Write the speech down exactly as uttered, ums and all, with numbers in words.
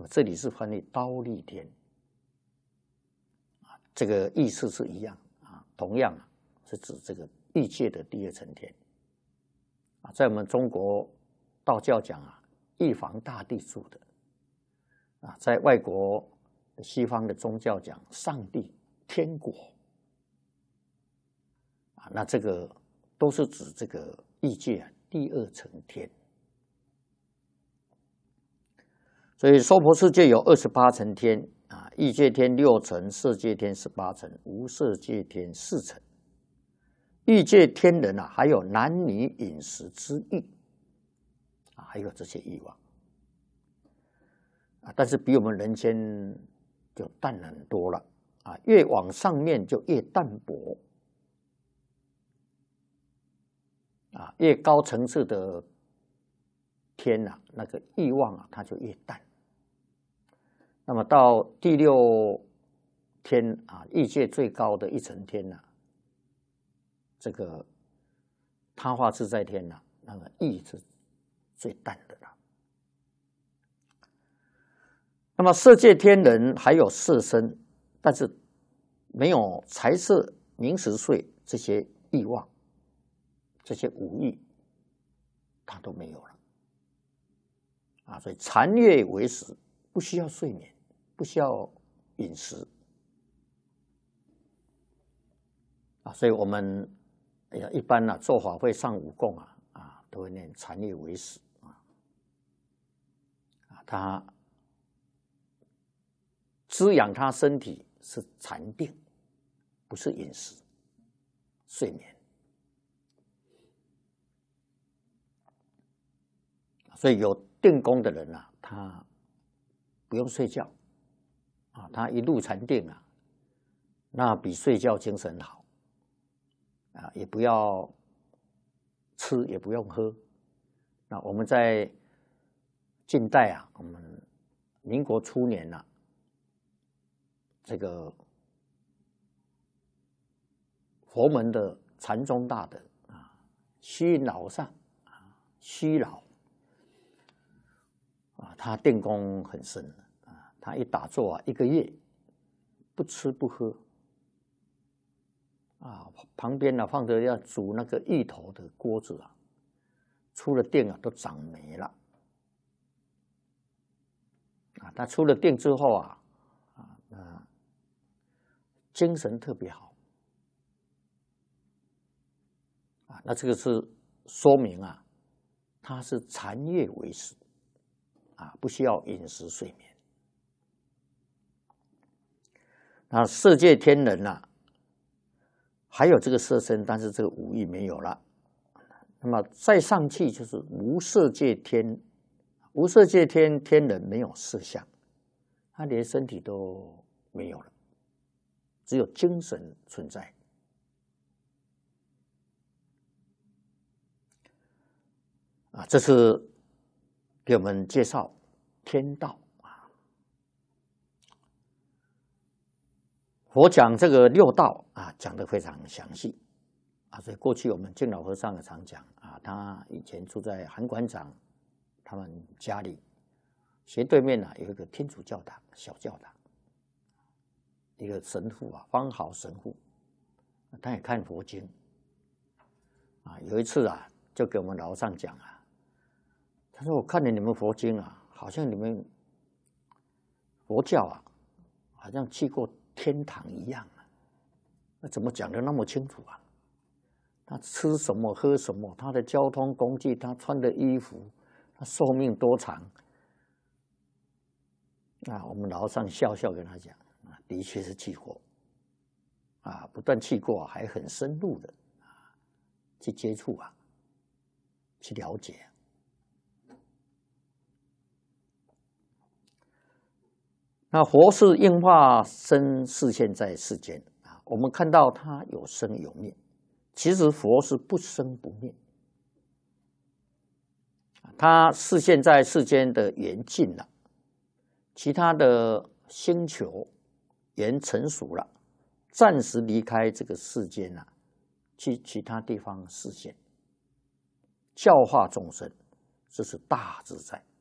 么这里是翻译忉利天，啊，这个意思是一样啊，同样啊是指这个欲界的第二层天，啊，在我们中国道教讲啊，玉皇大帝住的，啊，在外国西方的宗教讲上帝、天国，啊，那这个都是指这个欲界啊第二层天。所以娑婆世界有二十八层天啊，欲界天六层，色界天十八层，无色界天四层。欲界天人啊，还有男女饮食之欲啊，还有这些欲望啊，但是比我们人间就淡很多了啊，越往上面就越淡薄啊，越高层次的天啊，那个欲望啊，它就越淡。那么到第六天啊，欲界最高的一层天呐、啊，这个他化自在天呐、啊，那个欲是最淡的了。那么色界天人还有色身，但是没有财色名食睡这些欲望，这些五欲，他都没有了啊。所以禅悦为食，不需要睡眠，不需要饮食啊。所以我们哎呀，一般呢、啊、做法会上五供啊啊，都会念禅悦为食啊啊，他滋养他身体是禅定，不是饮食、睡眠。所以有定功的人啊，他不用睡觉啊，他一入禅定啊，那比睡觉精神好啊，也不要吃，也不用喝。那我们在近代啊，我们民国初年啊，这个佛门的禅宗大德啊，虚云老上啊，虚老啊，他定功很深啊，他一打坐啊，一个月不吃不喝啊，旁边呢、啊、放着要煮那个芋头的锅子啊，出了定啊都长霉了啊，他出了定之后啊啊，那精神特别好啊，那这个是说明啊，他是禅悦为食啊，不需要饮食睡眠。那色界天人呐、啊，还有这个色身，但是这个五欲没有了。那么再上去就是无色界天，无色界天天人没有色相，他连身体都没有了，只有精神存在。啊，这是给我们介绍天道啊。佛讲这个六道啊，讲得非常详细啊，所以过去我们净老和尚也常讲啊，他以前住在韩馆长他们家里斜对面啊有一个天主教堂小教堂，一个神父啊，方豪神父，他也看佛经啊。有一次啊，就给我们老和尚讲啊。他说：“我看了你们佛经啊，好像你们佛教啊，好像去过天堂一样啊。那怎么讲得那么清楚啊？他吃什么喝什么，他的交通工具，他穿的衣服，他寿命多长？”啊，我们老和尚笑笑跟他讲啊，的确是去过啊，不但去过，还很深入的啊去接触啊，去了解啊。那佛是应化身示现在世间啊，我们看到它有生有灭，其实佛是不生不灭，它示现在世间的缘尽了，其他的星球缘成熟了，暂时离开这个世间了，去其他地方示现，教化众生，这是大自在。